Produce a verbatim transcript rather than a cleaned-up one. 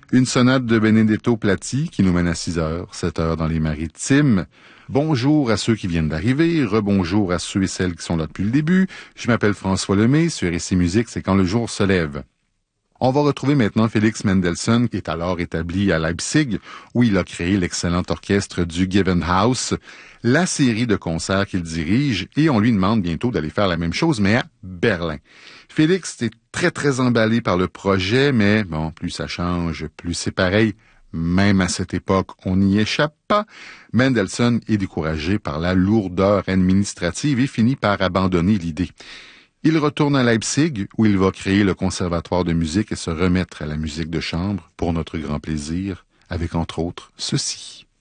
Une sonate de Benedetto Platti qui nous mène à six heures, sept heures dans les Maritimes. Bonjour à ceux qui viennent d'arriver, rebonjour à ceux et celles qui sont là depuis le début. Je m'appelle François Lemay, sur R C Musique, c'est quand le jour se lève. On va retrouver maintenant Félix Mendelssohn, qui est alors établi à Leipzig, où il a créé l'excellent orchestre du Gewandhaus, la série de concerts qu'il dirige, et on lui demande bientôt d'aller faire la même chose, mais à Berlin. Félix est très très emballé par le projet, mais bon, plus ça change, plus c'est pareil. Même à cette époque, on n'y échappe pas. Mendelssohn est découragé par la lourdeur administrative et finit par abandonner l'idée. Il retourne à Leipzig, où il va créer le conservatoire de musique et se remettre à la musique de chambre, pour notre grand plaisir, avec entre autres ceci.